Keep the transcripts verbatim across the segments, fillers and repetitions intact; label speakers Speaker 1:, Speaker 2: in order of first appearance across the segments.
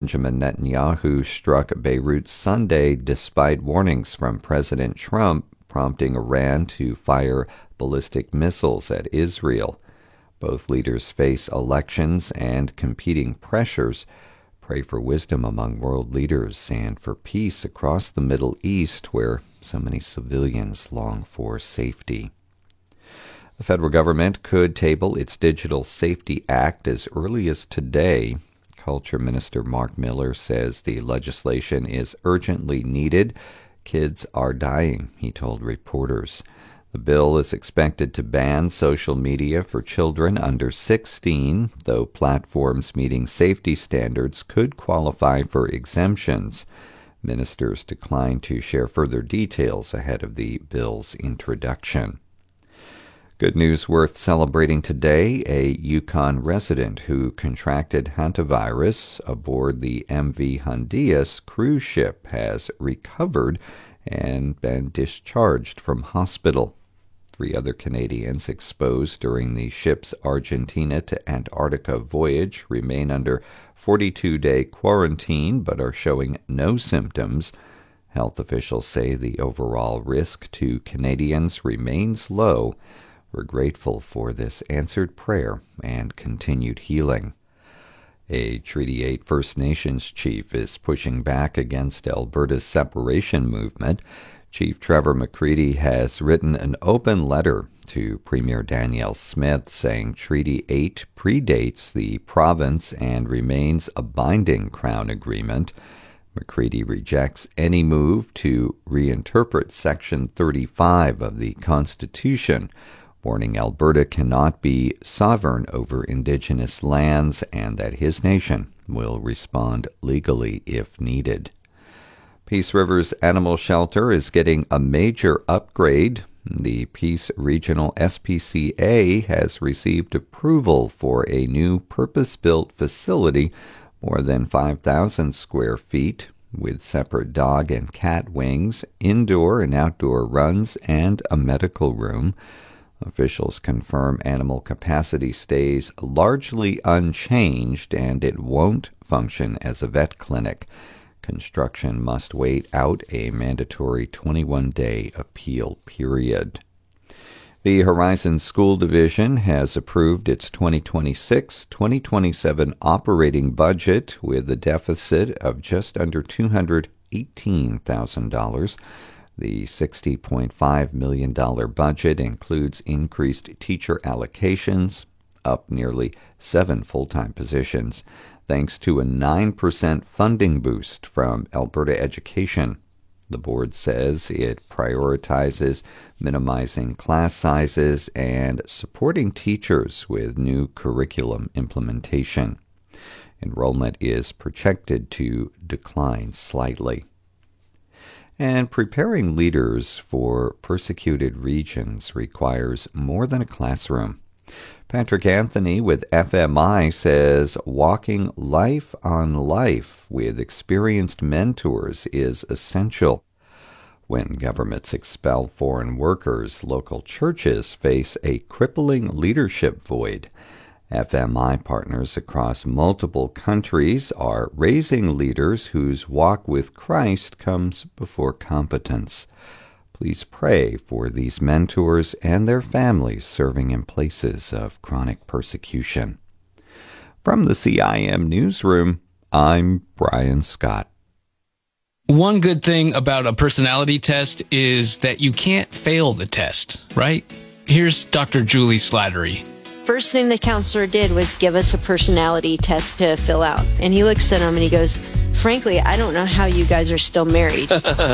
Speaker 1: Benjamin Netanyahu struck Beirut Sunday despite warnings from President Trump, prompting Iran to fire ballistic missiles at Israel. Both leaders face elections and competing pressures. Pray for wisdom among world leaders and for peace across the Middle East, where so many civilians long for safety. The federal government could table its Digital Safety Act as early as today. Culture Minister Mark Miller says the legislation is urgently needed. Kids are dying, he told reporters. The bill is expected to ban social media for children under sixteen, though platforms meeting safety standards could qualify for exemptions. Ministers declined to share further details ahead of the bill's introduction. Good news worth celebrating today. A Yukon resident who contracted hantavirus aboard the M V Hondias cruise ship has recovered and been discharged from hospital. Three other Canadians exposed during the ship's Argentina to Antarctica voyage remain under forty-two day quarantine but are showing no symptoms. Health officials say the overall risk to Canadians remains low. We're grateful for this answered prayer and continued healing. A Treaty eight First Nations chief is pushing back against Alberta's separation movement. Chief Trevor McCready has written an open letter to Premier Danielle Smith saying Treaty eight predates the province and remains a binding Crown agreement. McCready rejects any move to reinterpret Section thirty-five of the Constitution, warning Alberta cannot be sovereign over Indigenous lands and that his nation will respond legally if needed. Peace River's animal shelter is getting a major upgrade. The Peace Regional S P C A has received approval for a new purpose-built facility, more than five thousand square feet, with separate dog and cat wings, indoor and outdoor runs, and a medical room. Officials confirm animal capacity stays largely unchanged and it won't function as a vet clinic. Construction must wait out a mandatory twenty-one day appeal period. The Horizon School Division has approved its twenty twenty-six twenty twenty-seven operating budget with a deficit of just under two hundred eighteen thousand dollars. The sixty point five million dollars budget includes increased teacher allocations, up nearly seven full-time positions, thanks to a nine percent funding boost from Alberta Education. The board says it prioritizes minimizing class sizes and supporting teachers with new curriculum implementation. Enrollment is projected to decline slightly. And preparing leaders for persecuted regions requires more than a classroom. Patrick Anthony with F M I says walking life on life with experienced mentors is essential. When governments expel foreign workers, local churches face a crippling leadership void. F M I partners across multiple countries are raising leaders whose walk with Christ comes before competence. Please pray for these mentors and their families serving in places of chronic persecution. From the C I M Newsroom, I'm Brian Scott.
Speaker 2: One good thing about a personality test is that you can't fail the test, right? Here's Doctor Julie Slattery.
Speaker 3: First thing the counselor did was give us a personality test to fill out. And he looks at him and he goes, frankly, I don't know how you guys are still married.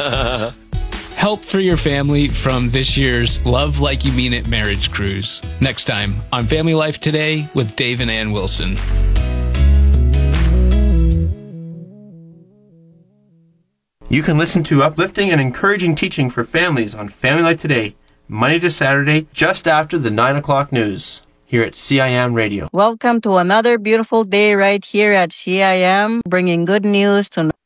Speaker 2: Help for your family from this year's Love Like You Mean It marriage cruise. Next time on Family Life Today with Dave and Ann Wilson.
Speaker 4: You can listen to uplifting and encouraging teaching for families on Family Life Today, Monday to Saturday, just after the nine o'clock news, here at C I M Radio.
Speaker 5: Welcome to another beautiful day right here at C I M, bringing good news to